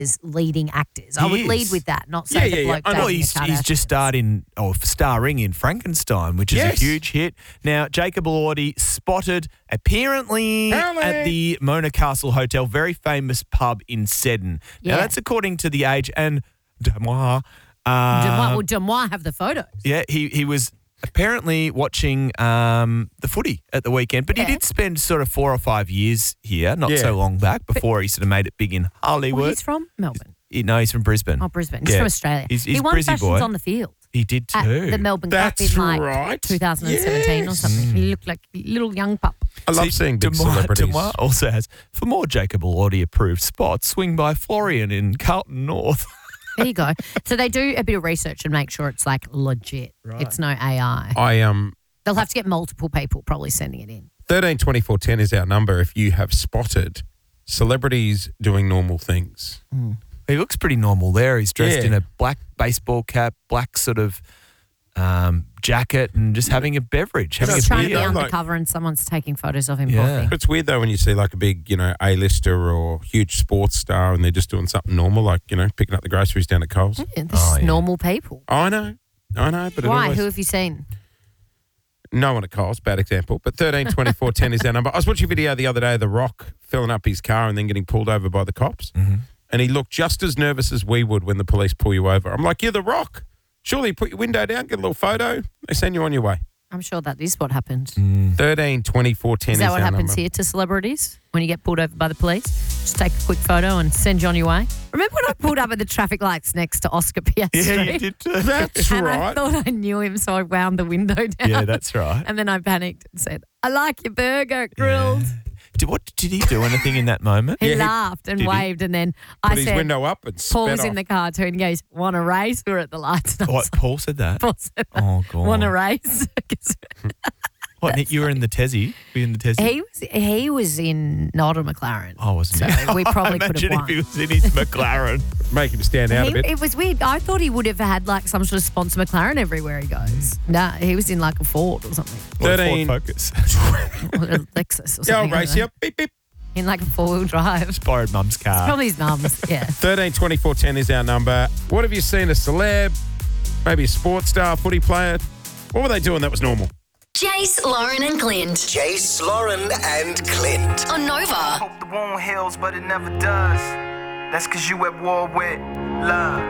leading actors. I would lead with that, not say the bloke dating he's the Kardashians. just starring in Frankenstein, which is a huge hit. Now, Jacob Elordi spotted apparently at the Mona Castle Hotel, very famous pub in Seddon. Now, that's according to The Age and Demois. Demois have the photos. Yeah, he was apparently watching the footy at the weekend, but he did spend sort of 4 or 5 years here, not so long back, before he sort of made it big in Hollywood. Well, he's from Melbourne. No, he's from Brisbane. Oh, Brisbane. He's from Australia. He won Brizzy Fashions boy. on the Field. He did too. At the Melbourne Cup in 2017 or something. He looked like a little young pup. I love seeing big celebrities. Demois also has, for more Jacob Elordi approved spots, swing by Florian in Carlton North. There you go. So they do a bit of research and make sure it's like legit. Right. It's no AI. They'll have to get multiple people probably sending it in. 13 24 10 is our number if you have spotted celebrities doing normal things. He looks pretty normal there. He's dressed in a black baseball cap, black sort of jacket, and just having a beverage. He's trying to be undercover and someone's taking photos of him coffee. It's weird though when you see like a big, A-lister or huge sports star and they're just doing something normal, like, picking up the groceries down at Coles. Yeah, this is normal people. I know. But why? Who have you seen? No one at Coles, bad example. But 13 24 10 is our number. I was watching a video the other day of The Rock filling up his car and then getting pulled over by the cops. Mm-hmm. And he looked just as nervous as we would when the police pull you over. I'm like, you're The Rock. Surely you put your window down, get a little photo, they send you on your way. I'm sure that is what happened. 13 24 10 is our that what happens number. here to celebrities when you get pulled over by the police? Just take a quick photo and send you on your way. Remember when I pulled up at the traffic lights next to Oscar Piastri? Yeah, you did too. That's and right. I thought I knew him, so I wound the window down. Yeah, that's right. And then I panicked and said, I like your burger grilled. Yeah. Did he do anything in that moment? He laughed and waved, and then I his said, window up and Paul sped was off. in the car too, and he goes, want a race? We're at the lights. And I was What, Paul said that? Paul said that. Oh, God. Want a race? What, Nick, you were in the Tessie? Were you in the Tessie? He was in not a McLaren. Oh, wasn't he? So we probably could have Imagine won. if he was in his McLaren. Make him stand out a bit. It was weird. I thought he would have had like some sort of sponsor McLaren everywhere he goes. Nah, he was in like a Ford or something. 13 Ford Focus. Or a Lexus or Yeah, something. I'll race you. Beep, beep. In like a 4-wheel drive. Borrowed mum's car. Probably his mum's, yeah. 13 24 10 is our number. What have you seen? A celeb? Maybe a sports star, footy player? What were they doing that was normal? Jace, Lauren and Clint. Jace, Lauren and Clint. On Nova. Hope the wound heals, but it never does. That's 'cause you at war with love.